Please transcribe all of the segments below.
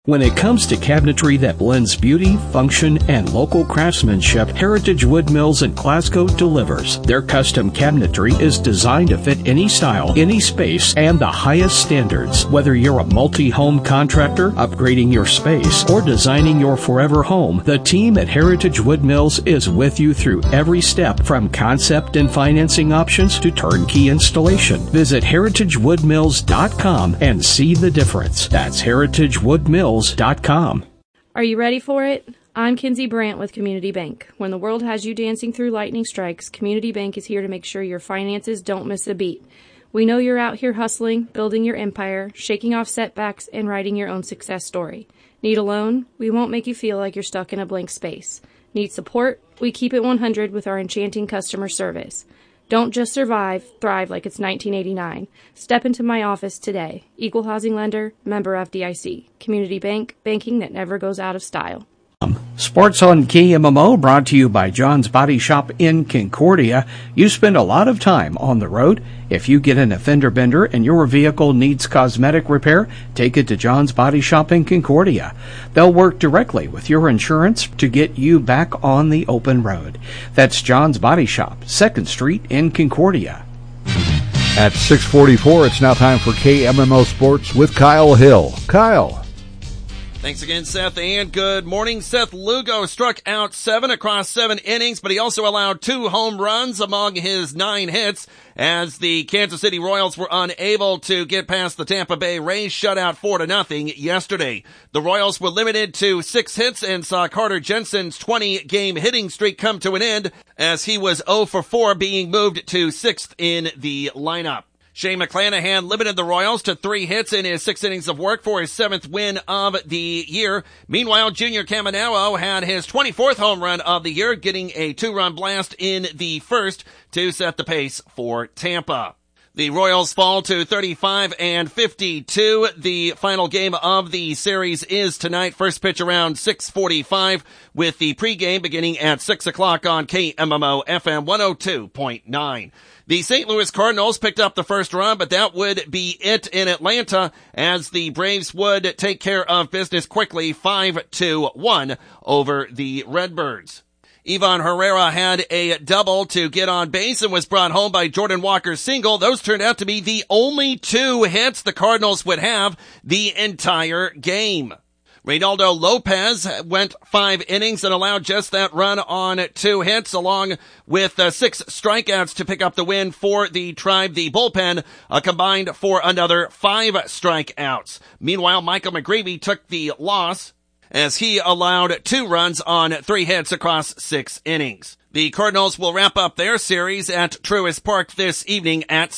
When it comes to cabinetry that blends beauty, function, and local craftsmanship, Heritage Wood Mills in Glasgow delivers. Their custom cabinetry is designed to fit any style, any space, and the highest standards. Whether you're a multi-home contractor, upgrading your space, or designing your forever home, the team at Heritage Wood Mills is with you through every step, from concept and financing options to turnkey installation. Visit heritagewoodmills.com and see the difference. That's heritagewoodmills.com. Are you ready for it? I'm Kinsey Brandt with Community Bank. When the world has you dancing through lightning strikes, Community Bank is here to make sure your finances don't miss a beat. We know you're out here hustling, building your empire, shaking off setbacks, and writing your own success story. Need a loan? We won't make you feel like you're stuck in a blank space. Need support? We keep it 100 with our enchanting customer service. Don't just survive, thrive like it's 1989. Step into my office today. Equal housing lender, member FDIC. Community Bank, banking that never goes out of style. Sports on KMMO brought to you by John's Body Shop in Concordia. You spend a lot of time on the road. If you get in a fender bender and your vehicle needs cosmetic repair, take it to John's Body Shop in Concordia. They'll work directly with your insurance to get you back on the open road. That's John's Body Shop, 2nd Street in Concordia. At 6:44, it's now time for KMMO Sports with Kyle Hill. Kyle. Thanks again, Seth, and good morning. Seth Lugo struck out 7 across 7 innings, but he also allowed 2 home runs among his 9 hits as the Kansas City Royals were unable to get past the Tampa Bay Rays shutout 4-0 yesterday. The Royals were limited to 6 hits and saw Carter Jensen's 20-game hitting streak come to an end as he was 0 for 4, being moved to 6th in the lineup. Shane McClanahan limited the Royals to 3 hits in his 6 innings of work for his 7th win of the year. Meanwhile, Junior Caminero had his 24th home run of the year, getting a 2-run blast in the first to set the pace for Tampa. The Royals fall to 35-52. The final game of the series is tonight. First pitch around 6:45 with the pregame beginning at 6 o'clock on KMMO FM 102.9. The St. Louis Cardinals picked up the first run, but that would be it in Atlanta as the Braves would take care of business quickly, 5-1 over the Redbirds. Ivan Herrera had a double to get on base and was brought home by Jordan Walker's single. Those turned out to be the only 2 hits the Cardinals would have the entire game. Reynaldo Lopez went 5 innings and allowed just that run on 2 hits, along with 6 strikeouts to pick up the win for the Tribe. The bullpen combined for another 5 strikeouts. Meanwhile, Michael McGreevy took the loss as he allowed 2 runs on 3 hits across 6 innings. The Cardinals will wrap up their series at Truist Park this evening at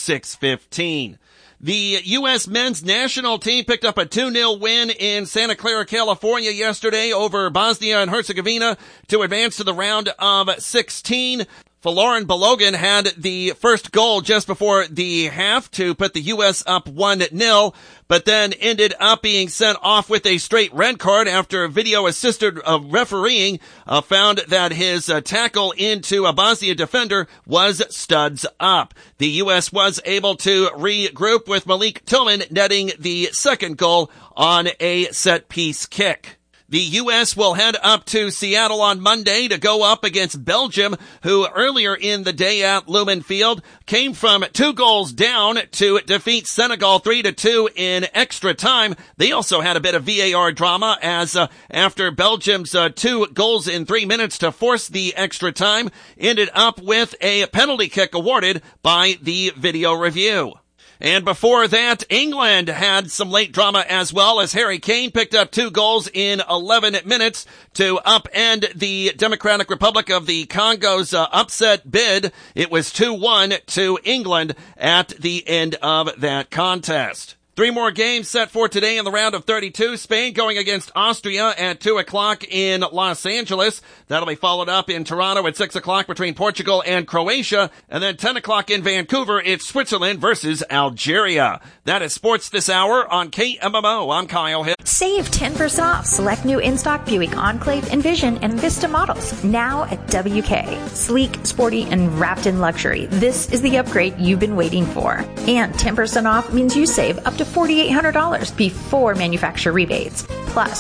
6:15. The U.S. men's national team picked up a 2-0 win in Santa Clara, California yesterday over Bosnia and Herzegovina to advance to the round of 16. Folarin Balogun had the first goal just before the half to put the U.S. up 1-0, but then ended up being sent off with a straight red card after video-assisted refereeing found that his tackle into a Bosnia defender was studs up. The U.S. was able to regroup with Malik Tillman netting the second goal on a set-piece kick. The U.S. will head up to Seattle on Monday to go up against Belgium, who earlier in the day at Lumen Field came from 2 goals down to defeat Senegal 3-2 in extra time. They also had a bit of VAR drama as after Belgium's 2 goals in 3 minutes to force the extra time, ended up with a penalty kick awarded by the video review. And before that, England had some late drama as well as Harry Kane picked up 2 goals in 11 minutes to upend the Democratic Republic of the Congo's upset bid. It was 2-1 to England at the end of that contest. 3 more games set for today in the round of 32. Spain going against Austria at 2 o'clock in Los Angeles. That'll be followed up in Toronto at 6 o'clock between Portugal and Croatia. And then 10 o'clock in Vancouver, it's Switzerland versus Algeria. That is sports this hour on KMMO. I'm Kyle Hill. Save 10% off select new in-stock Buick Enclave, Envision, and Vista models now at WK. Sleek, sporty, and wrapped in luxury. This is the upgrade you've been waiting for. And 10% off means you save up to $4,800 before manufacturer rebates. Plus,